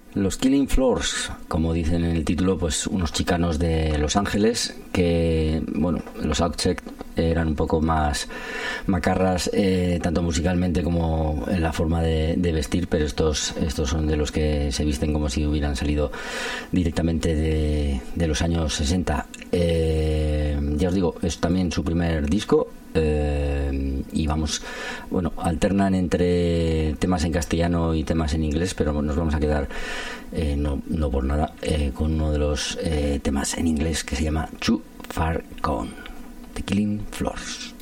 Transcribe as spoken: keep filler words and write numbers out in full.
Los Killing Floors, como dicen en el título, pues unos chicanos de Los Ángeles que, bueno, los Outcheck eran un poco más macarras, eh, tanto musicalmente como en la forma de, de vestir, pero estos estos son de los que se visten como si hubieran salido directamente de, de los años sesenta. Eh, ya os digo, es también su primer disco. Eh, y vamos, bueno, alternan entre temas en castellano y temas en inglés, pero nos vamos a quedar eh, no, no por nada eh, con uno de los eh, temas en inglés que se llama Too Far Gone, The Killing Floors.